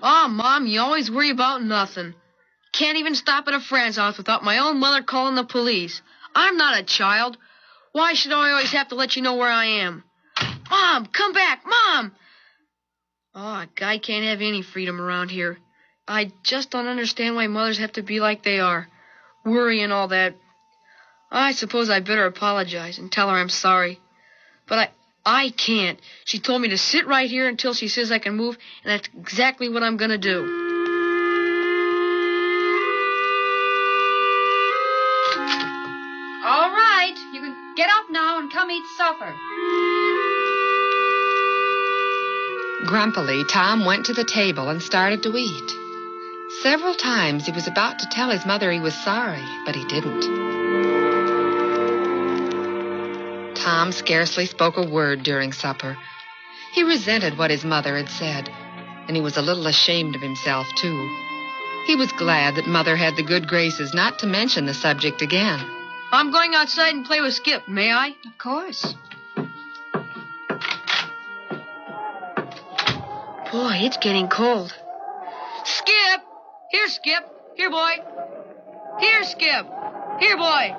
Oh, Mom, you always worry about nothing. Can't even stop at a friend's house without my own mother calling the police. I'm not a child. Why should I always have to let you know where I am? Mom, come back, Mom! Oh, a guy can't have any freedom around here. I just don't understand why mothers have to be like they are. Worry and all that. I suppose I better apologize and tell her I'm sorry. But I can't. She told me to sit right here until she says I can move, and that's exactly what I'm gonna do. All right, you can get up now and come eat supper. Grumpily, Tom went to the table and started to eat. Several times he was about to tell his mother he was sorry, but he didn't. Tom scarcely spoke a word during supper. He resented what his mother had said, and he was a little ashamed of himself, too. He was glad that Mother had the good graces not to mention the subject again. I'm going outside and play with Skip, may I? Of course. Boy, it's getting cold. Skip! Here, Skip. Here, boy. Here, Skip. Here, boy.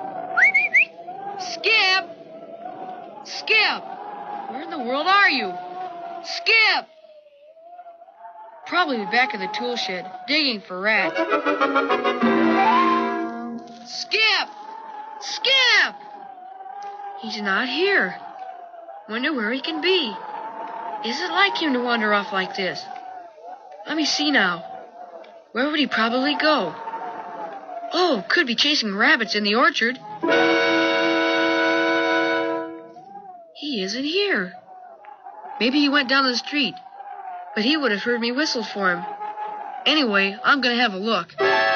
Skip! Skip! Where in the world are you? Skip! Probably back in the tool shed, digging for rats. Skip! Skip! He's not here. Wonder where he can be. Is it like him to wander off like this? Let me see now. Where would he probably go? Oh, could be chasing rabbits in the orchard. He isn't here. Maybe he went down the street, but he would have heard me whistle for him. Anyway, I'm going to have a look.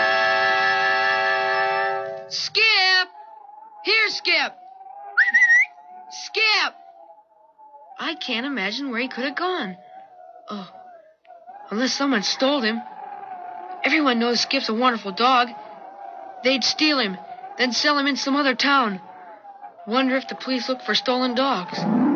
Skip! Here, Skip! Skip! I can't imagine where he could have gone. Oh, unless someone stole him. Everyone knows Skip's a wonderful dog. They'd steal him, then sell him in some other town. Wonder if the police look for stolen dogs.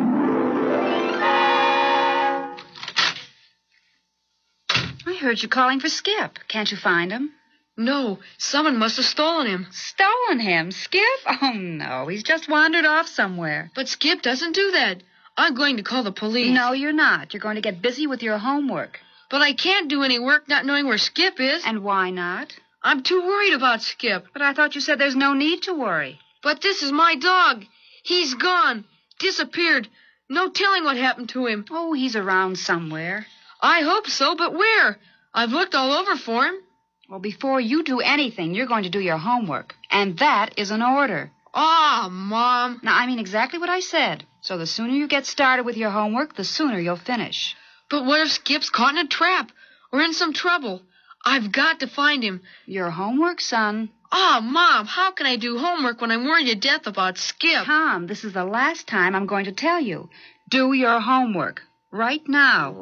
I heard you calling for Skip. Can't you find him? No, someone must have stolen him. Stolen him? Skip? Oh, no, he's just wandered off somewhere. But Skip doesn't do that. I'm going to call the police. No, you're not. You're going to get busy with your homework. But I can't do any work not knowing where Skip is. And why not? I'm too worried about Skip. But I thought you said there's no need to worry. But this is my dog. He's gone. Disappeared. No telling what happened to him. Oh, he's around somewhere. I hope so, but where? I've looked all over for him. Well, before you do anything, you're going to do your homework. And that is an order. Ah, Mom. Now, I mean exactly what I said. So the sooner you get started with your homework, the sooner you'll finish. But what if Skip's caught in a trap or in some trouble? I've got to find him. Your homework, son. Ah, Mom, how can I do homework when I'm worried to death about Skip? Tom, this is the last time I'm going to tell you. Do your homework. Right now.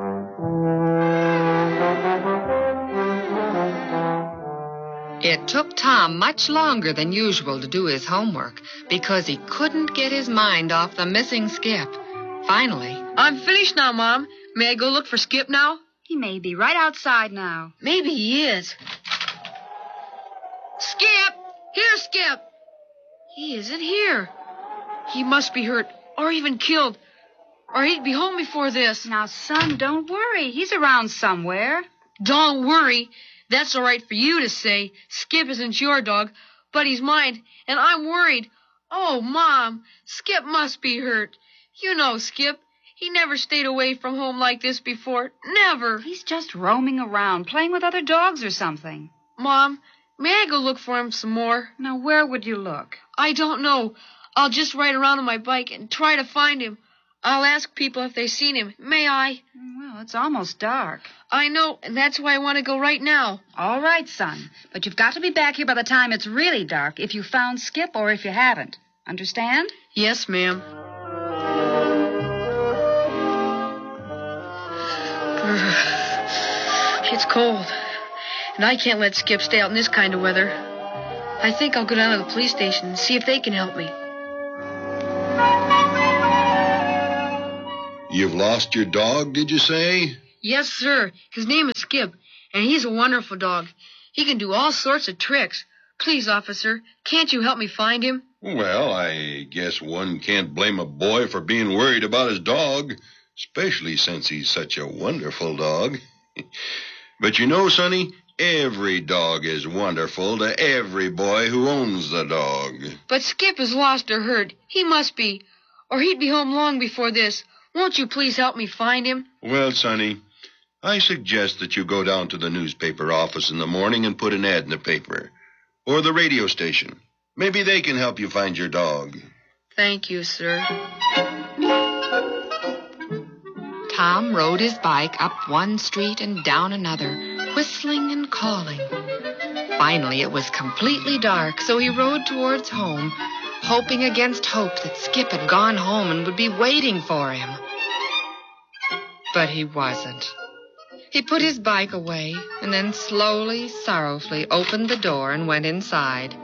It took Tom much longer than usual to do his homework because he couldn't get his mind off the missing Skip. Finally, I'm finished now, Mom. May I go look for Skip now? He may be right outside now. Maybe he is. Skip! Here, Skip! He isn't here. He must be hurt or even killed, or he'd be home before this. Now, son, don't worry. He's around somewhere. Don't worry. That's all right for you to say. Skip isn't your dog, but he's mine, and I'm worried. Oh, Mom, Skip must be hurt. You know Skip. He never stayed away from home like this before. Never. He's just roaming around, playing with other dogs or something. Mom, may I go look for him some more? Now, where would you look? I don't know. I'll just ride around on my bike and try to find him. I'll ask people if they've seen him. May I? Well, it's almost dark. I know, and that's why I want to go right now. All right, son. But you've got to be back here by the time it's really dark if you found Skip or if you haven't. Understand? Yes, ma'am. It's cold, and I can't let Skip stay out in this kind of weather. I think I'll go down to the police station and see if they can help me. You've lost your dog, did you say? Yes, sir. His name is Skip, and he's a wonderful dog. He can do all sorts of tricks. Please, officer, can't you help me find him? Well, I guess one can't blame a boy for being worried about his dog, especially since he's such a wonderful dog. But you know, Sonny, every dog is wonderful to every boy who owns the dog. But Skip is lost or hurt. He must be, or he'd be home long before this. Won't you please help me find him? Well, Sonny, I suggest that you go down to the newspaper office in the morning and put an ad in the paper. Or the radio station. Maybe they can help you find your dog. Thank you, sir. Tom rode his bike up one street and down another, whistling and calling. Finally, it was completely dark, so he rode towards home, hoping against hope that Skip had gone home and would be waiting for him. But he wasn't. He put his bike away and then slowly, sorrowfully opened the door and went inside.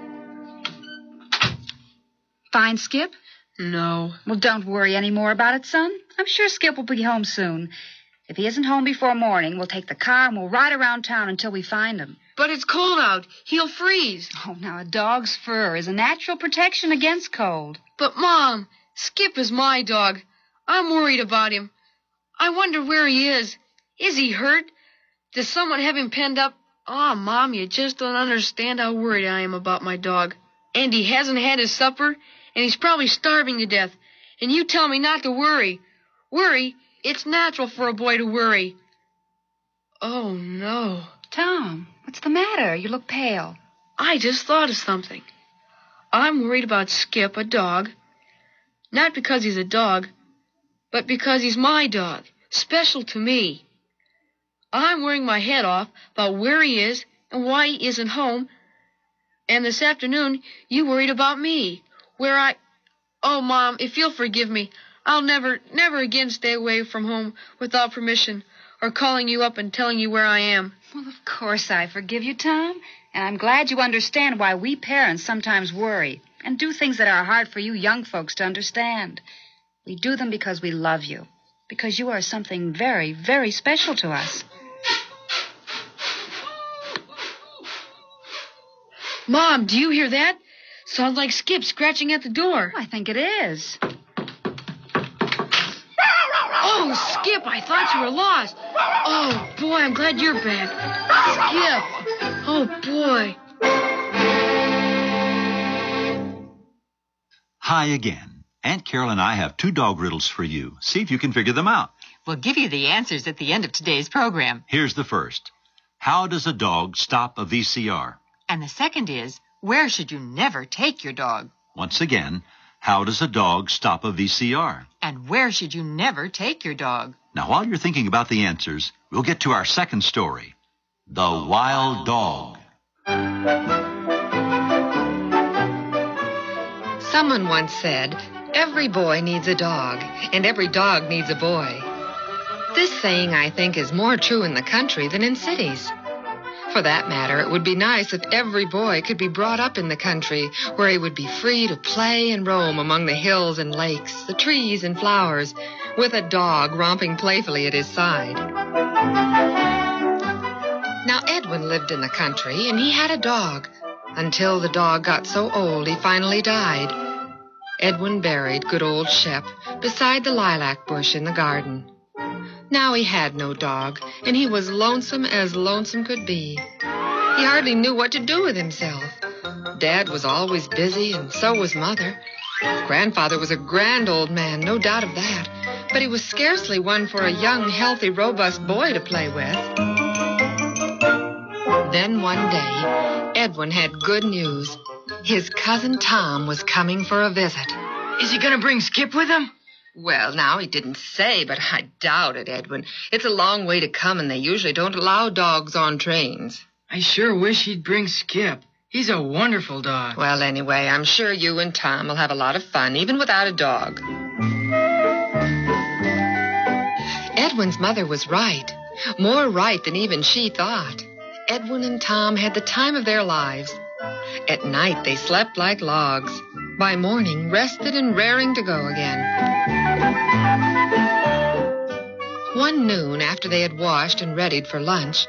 Find Skip? No. Well, don't worry any more about it, son. I'm sure Skip will be home soon. If he isn't home before morning, we'll take the car and we'll ride around town until we find him. But it's cold out. He'll freeze. Oh, now, a dog's fur is a natural protection against cold. But, Mom, Skip is my dog. I'm worried about him. I wonder where he is. Is he hurt? Does someone have him penned up? Oh, Mom, you just don't understand how worried I am about my dog. And he hasn't had his supper, and he's probably starving to death. And you tell me not to worry. Worry? It's natural for a boy to worry. Oh, no. Tom, what's the matter? You look pale. I just thought of something. I'm worried about Skip, a dog. Not because he's a dog, but because he's my dog, special to me. I'm worrying my head off about where he is and why he isn't home. And this afternoon, you worried about me, Oh, Mom, if you'll forgive me, I'll never again stay away from home without permission or calling you up and telling you where I am. Well, of course I forgive you, Tom. And I'm glad you understand why we parents sometimes worry and do things that are hard for you young folks to understand. We do them because we love you, because you are something very, very special to us. Mom, do you hear that? Sounds like Skip scratching at the door. I think it is. Oh, Skip, I thought you were lost. Oh, boy, I'm glad you're back. Skip. Oh, boy. Hi again. Aunt Carol and I have 2 dog riddles for you. See if you can figure them out. We'll give you the answers at the end of today's program. Here's the first. How does a dog stop a VCR? And the second is, where should you never take your dog? Once again, how does a dog stop a VCR? And where should you never take your dog? Now, while you're thinking about the answers, we'll get to our second story. The Wild Dog. Someone once said, every boy needs a dog, and every dog needs a boy. This saying, I think, is more true in the country than in cities. For that matter, it would be nice if every boy could be brought up in the country, where he would be free to play and roam among the hills and lakes, the trees and flowers, with a dog romping playfully at his side. Now, Edwin lived in the country, and he had a dog, until the dog got so old he finally died. Edwin buried good old Shep beside the lilac bush in the garden. Now he had no dog, and he was lonesome as lonesome could be. He hardly knew what to do with himself. Dad was always busy, and so was Mother. Grandfather was a grand old man, no doubt of that, but he was scarcely one for a young, healthy, robust boy to play with. Then one day, Edwin had good news. His cousin Tom was coming for a visit. Is he going to bring Skip with him? Well, now, he didn't say, but I doubt it, Edwin. It's a long way to come, and they usually don't allow dogs on trains. I sure wish he'd bring Skip. He's a wonderful dog. Well, anyway, I'm sure you and Tom will have a lot of fun, even without a dog. Edwin's mother was right. More right than even she thought. Edwin and Tom had the time of their lives. At night, they slept like logs. By morning, rested and raring to go again. One noon, after they had washed and readied for lunch,